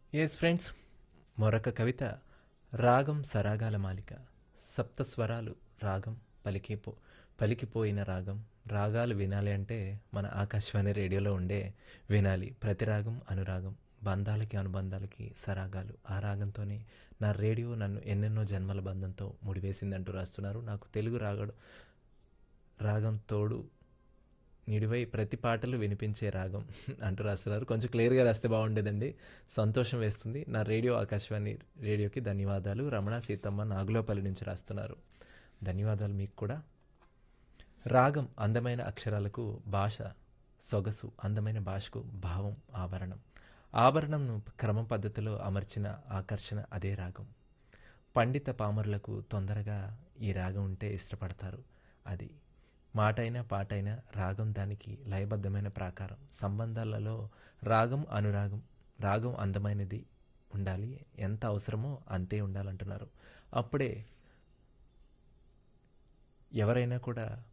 Yes friends, మరొక కవిత. రాగం సరాగాల మాలిక, సప్తస్వరాలు రాగం, పలికిపోయిన రాగం. రాగాలు వినాలి అంటే మన ఆకాశవాణి రేడియోలో ఉండే వినాలి. ప్రతి రాగం అనురాగం, బంధాలకి అనుబంధాలకి సరాగాలు. ఆ రాగంతోనే నా రేడియో నన్ను ఎన్నెన్నో జన్మల బంధంతో ముడివేసిందంటూ రాస్తున్నారు. నాకు తెలుగు రాగం తోడు నిడివై ప్రతి పాటలు వినిపించే రాగం అంటూ రాస్తున్నారు. కొంచెం క్లియర్గా రాస్తే బాగుండేదండి. సంతోషం వేస్తుంది. నా రేడియో ఆకాశవాణి రేడియోకి ధన్యవాదాలు. రమణ సీతమ్మ నాగులోపల్లి నుంచి రాస్తున్నారు. ధన్యవాదాలు మీకు కూడా. రాగం అందమైన అక్షరాలకు భాష సొగసు, అందమైన భాషకు భావం ఆభరణం. ఆభరణంను క్రమ పద్ధతిలో అమర్చిన ఆకర్షణ అదే రాగం. పండిత పామరులకు తొందరగా ఈ రాగం ఉంటే ఇష్టపడతారు. అది మాటైనా పాటైనా రాగం దానికి లయబద్ధమైన ప్రాకారం. సంబంధాలలో రాగం అనురాగం, రాగం అందమైనది ఉండాలి, ఎంత అవసరమో అంతే ఉండాలంటున్నారు. అప్పుడే ఎవరైనా కూడా